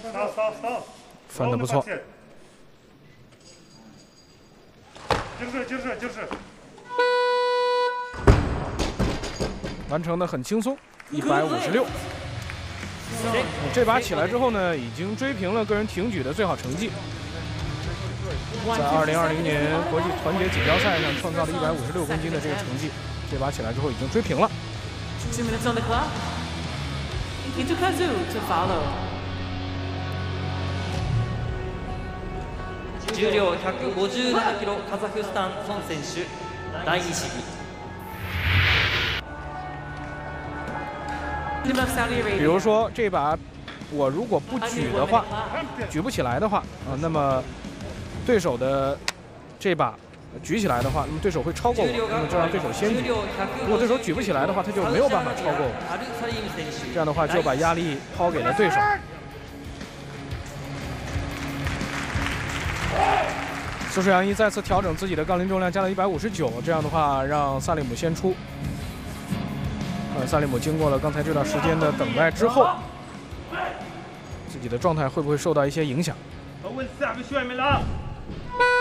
翻得不错。完成的很轻松，156。这把起来之后呢，已经追平了个人挺举的最好成绩。 在2020年国际团结锦标赛上创造了156公斤的这个成绩，这把起来之后已经追平了。 2 minutes on the clock. Itokazu to follow. 重量157キロ、カザフスタン孫選手、第2試技。 比如说这把我如果不举的话，举不起来的话那么对手的这把举起来的话，那么对手会超过我，那么就让对手先举。如果对手举不起来的话，他就没有办法超过我。这样的话就把压力抛给了对手。苏世阳一再次调整自己的杠铃重量，加到159，这样的话让萨利姆先出。萨利姆经过了刚才这段时间的等待之后，自己的状态会不会受到一些影响？